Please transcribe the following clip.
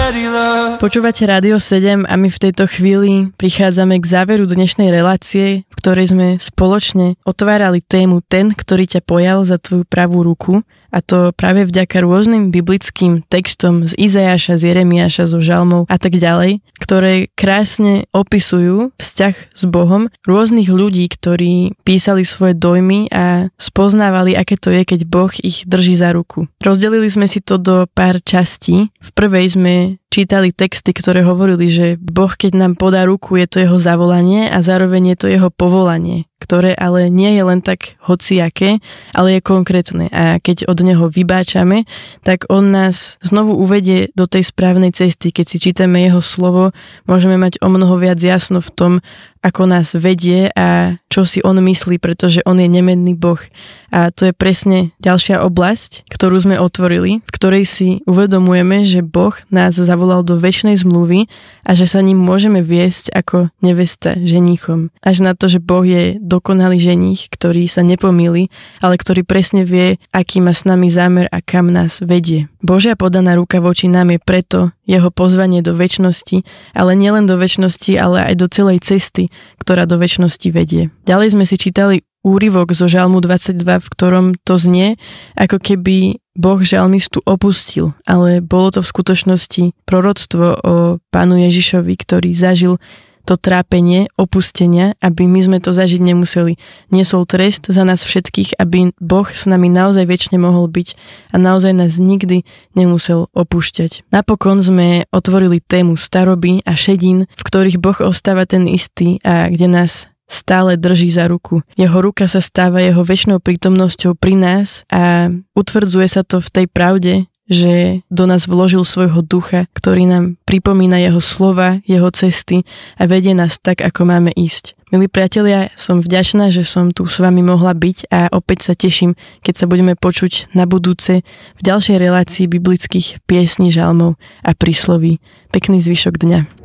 Počúvate Rádio 7 a my v tejto chvíli prichádzame k záveru dnešnej relácie, v ktorej sme spoločne otvárali tému Ten, ktorý ťa pojal za tvoju pravú ruku, a to práve vďaka rôznym biblickým textom z Izajaša, z Jeremiáša, zo Žalmov a tak ďalej, ktoré krásne opisujú vzťah s Bohom rôznych ľudí, ktorí písali svoje dojmy a spoznávali, aké to je, keď Boh ich drží za ruku. Rozdelili sme si to do pár častí. V prvej sme čítali texty, ktoré hovorili, že Boh, keď nám podá ruku, je to jeho zavolanie a zároveň je to jeho povolanie, ktoré ale nie je len tak hociaké, ale je konkrétne. A keď od neho vybáčame, tak on nás znovu uvedie do tej správnej cesty. Keď si čítame jeho slovo, môžeme mať o mnoho viac jasno v tom, ako nás vedie a čo si on myslí, pretože on je nemenný Boh. A to je presne ďalšia oblasť, ktorú sme otvorili, v ktorej si uvedomujeme, že Boh nás zavolal do večnej zmluvy a že sa ním môžeme viesť ako nevesta ženíchom. Až na to, že Boh je dokonalý ženích, ktorý sa nepomýli, ale ktorý presne vie, aký má s nami zámer a kam nás vedie. Božia podaná ruka voči nám je preto jeho pozvanie do večnosti, ale nielen do večnosti, ale aj do celej cesty, ktorá do večnosti vedie. Ďalej sme si čítali úryvok zo Žalmu 22, v ktorom to znie, ako keby Boh žalmistu opustil, ale bolo to v skutočnosti proroctvo o Pánu Ježišovi, ktorý zažil to trápenie, opustenia, aby my sme to zažiť nemuseli. Niesol trest za nás všetkých, aby Boh s nami naozaj večne mohol byť a naozaj nás nikdy nemusel opúšťať. Napokon sme otvorili tému staroby a šedín, v ktorých Boh ostáva ten istý a kde nás stále drží za ruku. Jeho ruka sa stáva jeho večnou prítomnosťou pri nás a utvrdzuje sa to v tej pravde, že do nás vložil svojho ducha, ktorý nám pripomína jeho slova, jeho cesty a vedie nás tak, ako máme ísť. Milí priatelia, som vďačná, že som tu s vami mohla byť a opäť sa teším, keď sa budeme počuť na budúce v ďalšej relácii biblických piesní, žalmov a prísloví. Pekný zvyšok dňa.